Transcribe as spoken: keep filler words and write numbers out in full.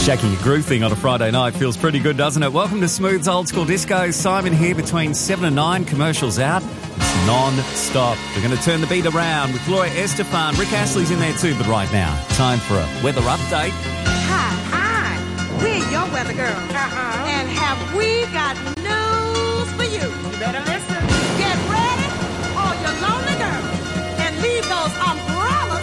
Shaking your groove thing on a Friday night feels pretty good, doesn't it? Welcome to Smooth's Old School Disco. Simon here between seven and nine. Commercials out. It's non-stop. We're going to turn the beat around with Gloria Estefan. Rick Astley's in there too, but right now, time for a weather update. Hi, hi. We're your weather girl. Uh-huh. And have we got